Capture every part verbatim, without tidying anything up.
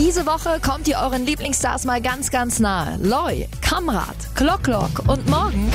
Diese Woche kommt ihr euren Lieblingsstars mal ganz, ganz nahe. Loy, Kamrat, Clock Clock und morgen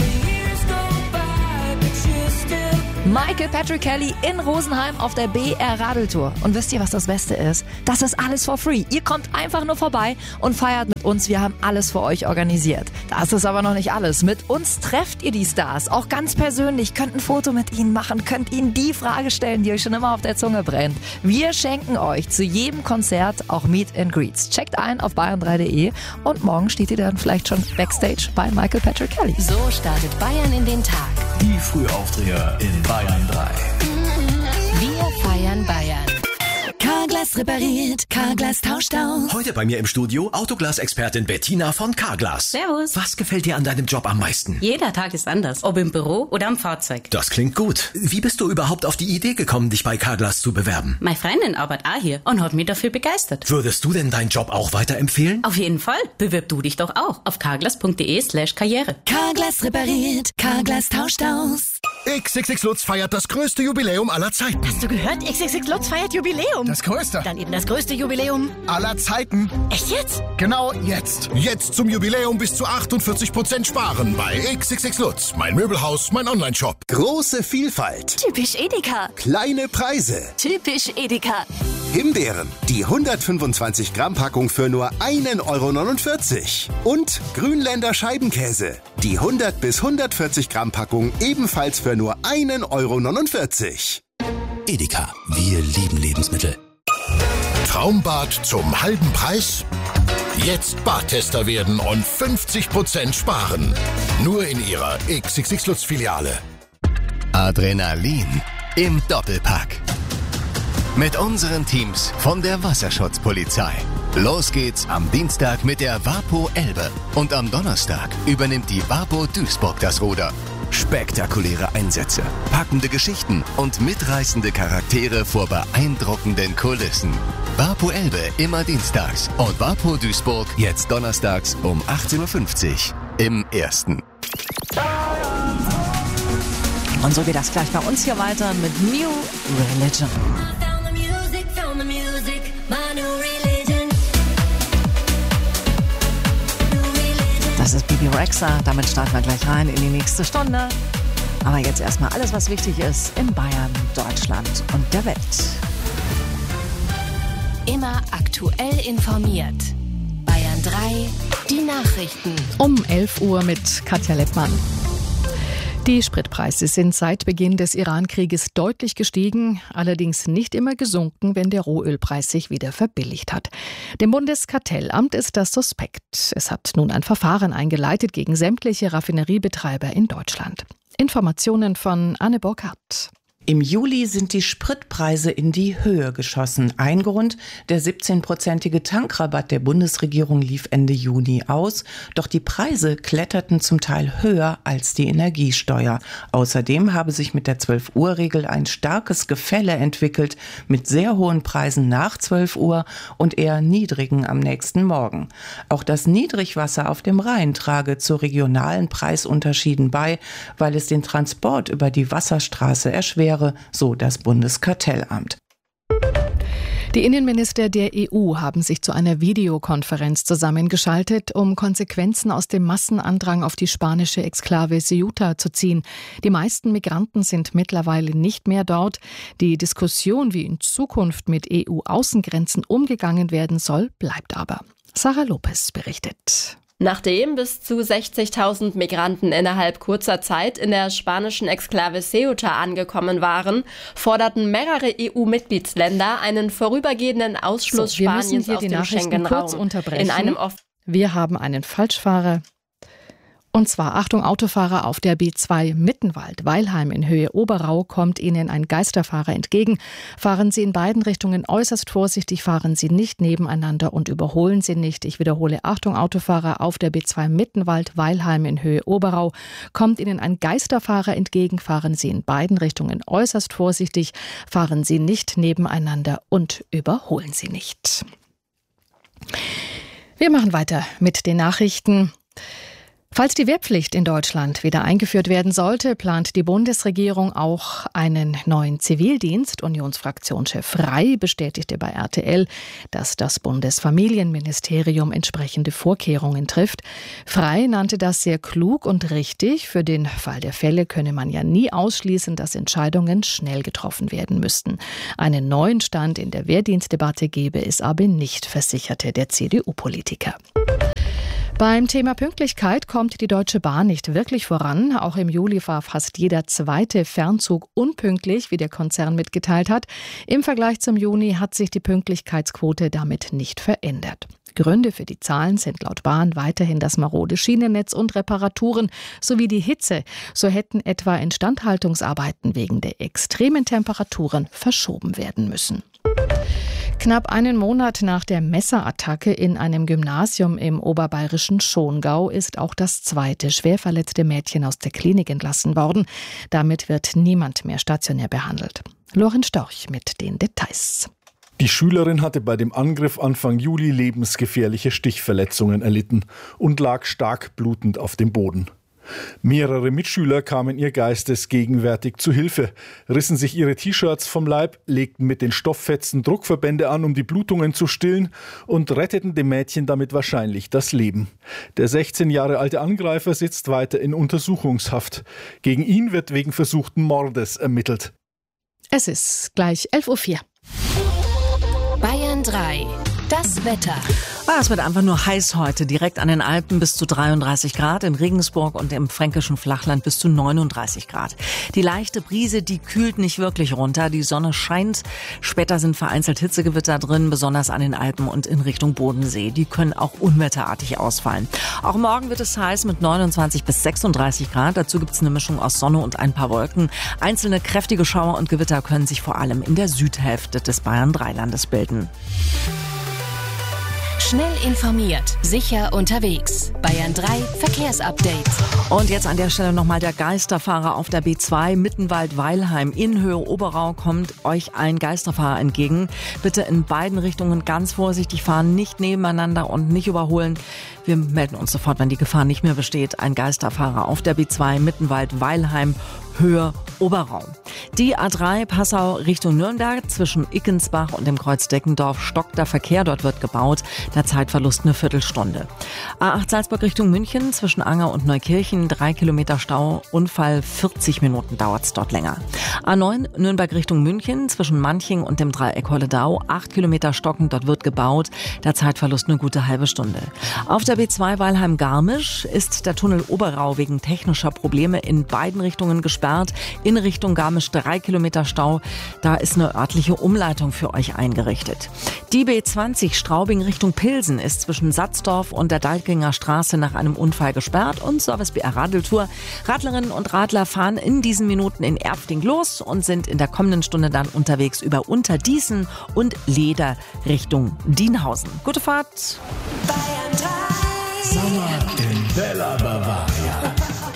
Michael Patrick Kelly in Rosenheim auf der B R Radeltour. Und wisst ihr, was das Beste ist? Das ist alles for free. Ihr kommt einfach nur vorbei und feiert mit uns. Wir haben alles für euch organisiert. Das ist aber noch nicht alles. Mit uns trefft ihr die Stars, auch ganz persönlich, könnt ein Foto mit ihnen machen, könnt ihnen die Frage stellen, die euch schon immer auf der Zunge brennt. Wir schenken euch zu jedem Konzert auch Meet and Greets. Checkt ein auf bayern drei punkt de und morgen steht ihr dann vielleicht schon Backstage bei Michael Patrick Kelly. So startet Bayern in den Tag. Die Frühaufdreher in Bayern drei. Wir feiern Bayern. Carglass repariert, Carglass tauscht aus. Heute bei mir im Studio Autoglas-Expertin Bettina von Carglass. Servus. Was gefällt dir an deinem Job am meisten? Jeder Tag ist anders, ob im Büro oder am Fahrzeug. Das klingt gut. Wie bist du überhaupt auf die Idee gekommen, dich bei Carglass zu bewerben? Meine Freundin arbeitet auch hier und hat mich dafür begeistert. Würdest du denn deinen Job auch weiterempfehlen? Auf jeden Fall. Bewirb du dich doch auch auf carglass.de slash karriere. Carglass repariert, Carglass tauscht aus. X X X Lutz feiert das größte Jubiläum aller Zeiten. Hast du gehört? X X X Lutz feiert Jubiläum. Das größte. Dann eben das größte Jubiläum aller Zeiten. Echt jetzt? Genau jetzt. Jetzt zum Jubiläum bis zu achtundvierzig Prozent sparen bei X X X Lutz. Mein Möbelhaus, mein Online-Shop. Große Vielfalt. Typisch Edeka. Kleine Preise. Typisch Edeka. Himbeeren. Die hundertfünfundzwanzig Gramm Packung für nur einen Euro neunundvierzig. Und Grünländer Scheibenkäse. Die hundert bis hundertvierzig Gramm Packung ebenfalls für nur einen Euro neunundvierzig. Edeka, wir lieben Lebensmittel. Traumbad zum halben Preis? Jetzt Badtester werden und fünfzig Prozent sparen. Nur in Ihrer X X X Lutz Filiale. Adrenalin im Doppelpack. Mit unseren Teams von der Wasserschutzpolizei. Los geht's am Dienstag mit der Wapo Elbe. Und am Donnerstag übernimmt die Wapo Duisburg das Ruder. Spektakuläre Einsätze, packende Geschichten und mitreißende Charaktere vor beeindruckenden Kulissen. Wapo Elbe immer dienstags und Wapo Duisburg jetzt donnerstags um achtzehn Uhr fünfzig im Ersten. Und so geht das gleich bei uns hier weiter mit New Religion. Das ist Bibi Rexha, damit starten wir gleich rein in die nächste Stunde. Aber jetzt erstmal alles, was wichtig ist in Bayern, Deutschland und der Welt. Immer aktuell informiert. Bayern drei, die Nachrichten. Um elf Uhr mit Katja Leppmann. Die Spritpreise sind seit Beginn des Iran-Krieges deutlich gestiegen, allerdings nicht immer gesunken, wenn der Rohölpreis sich wieder verbilligt hat. Dem Bundeskartellamt ist das suspekt. Es hat nun ein Verfahren eingeleitet gegen sämtliche Raffineriebetreiber in Deutschland. Informationen von Anne Burkhardt. Im Juli sind die Spritpreise in die Höhe geschossen. Ein Grund, der siebzehnprozentige Tankrabatt der Bundesregierung lief Ende Juni aus. Doch die Preise kletterten zum Teil höher als die Energiesteuer. Außerdem habe sich mit der zwölf-Uhr-Regel ein starkes Gefälle entwickelt mit sehr hohen Preisen nach zwölf Uhr und eher niedrigen am nächsten Morgen. Auch das Niedrigwasser auf dem Rhein trage zu regionalen Preisunterschieden bei, weil es den Transport über die Wasserstraße erschwere, so das Bundeskartellamt. Die Innenminister der E U haben sich zu einer Videokonferenz zusammengeschaltet, um Konsequenzen aus dem Massenandrang auf die spanische Exklave Ceuta zu ziehen. Die meisten Migranten sind mittlerweile nicht mehr dort. Die Diskussion, wie in Zukunft mit E U-Außengrenzen umgegangen werden soll, bleibt aber. Sarah Lopez berichtet. Nachdem bis zu sechzigtausend Migranten innerhalb kurzer Zeit in der spanischen Exklave Ceuta angekommen waren, forderten mehrere E U-Mitgliedsländer einen vorübergehenden Ausschluss so, Spaniens aus dem Schengen-Raum. In einem Off- Wir haben einen Falschfahrer. Und zwar, Achtung, Autofahrer auf der B zwei Mittenwald, Weilheim in Höhe Oberau kommt Ihnen ein Geisterfahrer entgegen. Fahren Sie in beiden Richtungen äußerst vorsichtig, fahren Sie nicht nebeneinander und überholen Sie nicht. Ich wiederhole, Achtung, Autofahrer auf der B zwei Mittenwald, Weilheim in Höhe Oberau kommt Ihnen ein Geisterfahrer entgegen. Fahren Sie in beiden Richtungen äußerst vorsichtig, fahren Sie nicht nebeneinander und überholen Sie nicht. Wir machen weiter mit den Nachrichten. Falls die Wehrpflicht in Deutschland wieder eingeführt werden sollte, plant die Bundesregierung auch einen neuen Zivildienst. Unionsfraktionschef Frey bestätigte bei R T L, dass das Bundesfamilienministerium entsprechende Vorkehrungen trifft. Frey nannte das sehr klug und richtig. Für den Fall der Fälle könne man ja nie ausschließen, dass Entscheidungen schnell getroffen werden müssten. Einen neuen Stand in der Wehrdienstdebatte gebe es aber nicht, versicherte der C D U-Politiker. Beim Thema Pünktlichkeit kommt die Deutsche Bahn nicht wirklich voran. Auch im Juli war fast jeder zweite Fernzug unpünktlich, wie der Konzern mitgeteilt hat. Im Vergleich zum Juni hat sich die Pünktlichkeitsquote damit nicht verändert. Gründe für die Zahlen sind laut Bahn weiterhin das marode Schienennetz und Reparaturen sowie die Hitze. So hätten etwa Instandhaltungsarbeiten wegen der extremen Temperaturen verschoben werden müssen. Knapp einen Monat nach der Messerattacke in einem Gymnasium im oberbayerischen Schongau ist auch das zweite schwer verletzte Mädchen aus der Klinik entlassen worden. Damit wird niemand mehr stationär behandelt. Lorenz Storch mit den Details. Die Schülerin hatte bei dem Angriff Anfang Juli lebensgefährliche Stichverletzungen erlitten und lag stark blutend auf dem Boden. Mehrere Mitschüler kamen ihr geistesgegenwärtig zu Hilfe, rissen sich ihre T-Shirts vom Leib, legten mit den Stofffetzen Druckverbände an, um die Blutungen zu stillen und retteten dem Mädchen damit wahrscheinlich das Leben. Der sechzehn Jahre alte Angreifer sitzt weiter in Untersuchungshaft. Gegen ihn wird wegen versuchten Mordes ermittelt. Es ist gleich elf Uhr vier. Bayern drei. Das Wetter. Ah, es wird einfach nur heiß heute. Direkt an den Alpen bis zu dreiunddreißig Grad, in Regensburg und im fränkischen Flachland bis zu neununddreißig Grad. Die leichte Brise, die kühlt nicht wirklich runter. Die Sonne scheint. Später sind vereinzelt Hitzegewitter drin, besonders an den Alpen und in Richtung Bodensee. Die können auch unwetterartig ausfallen. Auch morgen wird es heiß mit neunundzwanzig bis sechsunddreißig Grad. Dazu gibt es eine Mischung aus Sonne und ein paar Wolken. Einzelne kräftige Schauer und Gewitter können sich vor allem in der Südhälfte des Bayern drei Landes bilden. Schnell informiert, sicher unterwegs. Bayern drei Verkehrsupdate. Und jetzt an der Stelle nochmal der Geisterfahrer auf der B zwei Mittenwald-Weilheim in Höhe Oberau kommt euch ein Geisterfahrer entgegen. Bitte in beiden Richtungen ganz vorsichtig fahren, nicht nebeneinander und nicht überholen. Wir melden uns sofort, wenn die Gefahr nicht mehr besteht. Ein Geisterfahrer auf der B zwei Mittenwald-Weilheim Höhe Oberau. Die A drei Passau Richtung Nürnberg zwischen Ickensbach und dem Kreuz Deckendorf stockt der Verkehr. Dort wird gebaut. Der Zeitverlust eine Viertelstunde. A acht Salzburg Richtung München zwischen Anger und Neukirchen. Drei Kilometer Stau. Unfall. vierzig Minuten dauert es dort länger. A neun Nürnberg Richtung München zwischen Manching und dem Dreieck Holledau. Acht Kilometer stockend. Dort wird gebaut. Der Zeitverlust eine gute halbe Stunde. Auf der B zwei Weilheim-Garmisch ist der Tunnel Oberau wegen technischer Probleme in beiden Richtungen gesperrt. In Richtung Garmisch drei Kilometer Stau. Da ist eine örtliche Umleitung für euch eingerichtet. Die B zwanzig Straubing Richtung Pilsen ist zwischen Satzdorf und der Daltginger Straße nach einem Unfall gesperrt und Service B R Radeltour. Radlerinnen und Radler fahren in diesen Minuten in Erfting los und sind in der kommenden Stunde dann unterwegs über Unterdießen und Leder Richtung Dienhausen. Gute Fahrt! Bayern drei. Sommer in Bella Bavaria.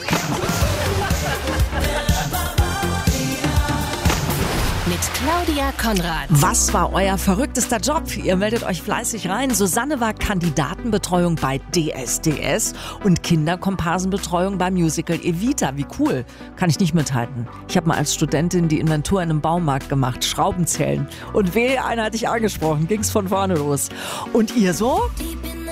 Mit Claudia Konrad. Was war euer verrücktester Job? Ihr meldet euch fleißig rein. Susanne war Kandidatenbetreuung bei D S D S und Kinderkomparsenbetreuung beim Musical Evita. Wie cool. Kann ich nicht mithalten. Ich habe mal als Studentin die Inventur in einem Baumarkt gemacht. Schraubenzählen. Und wehe, einer hat dich angesprochen. Ging's von vorne los. Und ihr so? Ich bin